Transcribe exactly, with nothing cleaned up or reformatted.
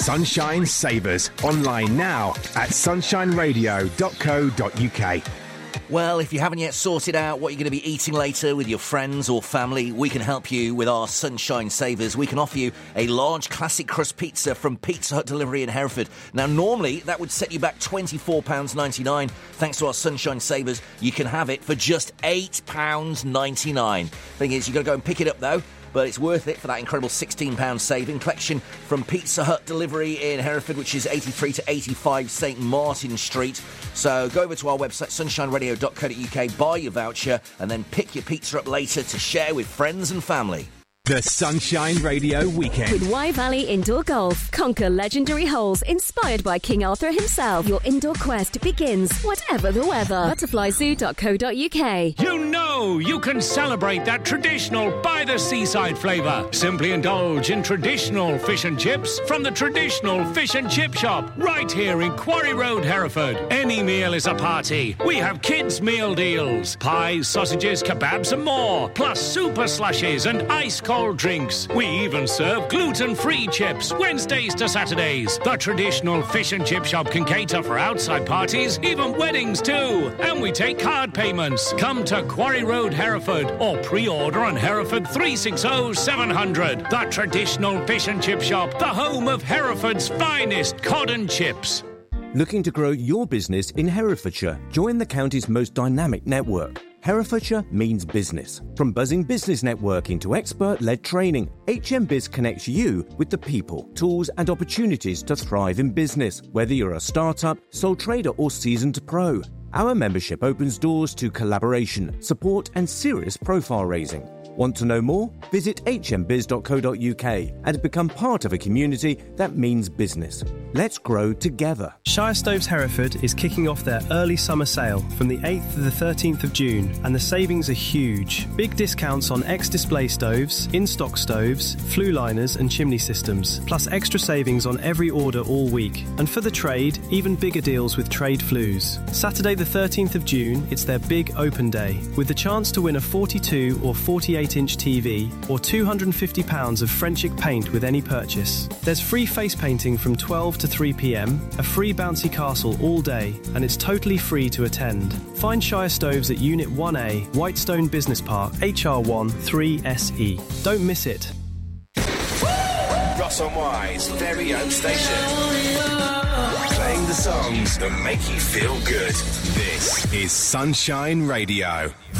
Sunshine Savers. Online now at sunshine radio dot co dot uk. Well, if you haven't yet sorted out what you're going to be eating later with your friends or family, we can help you with our Sunshine Savers. We can offer you a large classic crust pizza from Pizza Hut Delivery in Hereford. Now, normally, that would set you back twenty-four pounds ninety-nine. Thanks to our Sunshine Savers, you can have it for just eight pounds ninety-nine. Thing is, you've got to go and pick it up, though. But it's worth it for that incredible sixteen pounds saving. Collection from Pizza Hut Delivery in Hereford, which is eighty-three to eighty-five St Martin Street. So go over to our website, sunshine radio dot co dot uk, buy your voucher, and then pick your pizza up later to share with friends and family. The Sunshine Radio Weekend. With Y Valley Indoor Golf. Conquer legendary holes inspired by King Arthur himself. Your indoor quest begins, whatever the weather. butterfly zoo dot co dot uk. You know you can celebrate that traditional by-the-seaside flavour. Simply indulge in traditional fish and chips from the traditional fish and chip shop right here in Quarry Road, Hereford. Any meal is a party. We have kids' meal deals. Pies, sausages, kebabs and more. Plus super slushes and ice cold drinks. We even serve gluten-free chips Wednesdays to Saturdays. The traditional fish and chip shop can cater for outside parties, even weddings too. And we take card payments. Come to Quarry Road, Hereford, or pre-order on Hereford three six zero seven hundred. The traditional fish and chip shop, the home of Hereford's finest cod and chips. Looking to grow your business in Herefordshire? Join the county's most dynamic network. Herefordshire means business. From buzzing business networking to expert-led training, H M Biz connects you with the people, tools and opportunities to thrive in business, whether you're a startup, sole trader or seasoned pro. Our membership opens doors to collaboration, support and serious profile raising. Want to know more? Visit h m biz dot co dot uk and become part of a community that means business. Let's grow together. Shire Stoves Hereford is kicking off their early summer sale from the eighth to the thirteenth of June, and the savings are huge. Big discounts on ex-display stoves, in-stock stoves, flue liners and chimney systems, plus extra savings on every order all week. And for the trade, even bigger deals with trade flues. Saturday the thirteenth of June, it's their big open day, with the chance to win a forty-two or forty-eight inch T V or two hundred fifty pounds of Frenchic paint with any purchase. There's free face painting from twelve to three p m, a free bouncy castle all day, and it's totally free to attend. Find Shire Stoves at Unit one A, Whitestone Business Park, H R one three S E. Don't miss it. Ross and Y's very own station. Playing the songs that make you feel good. This is Sunshine Radio.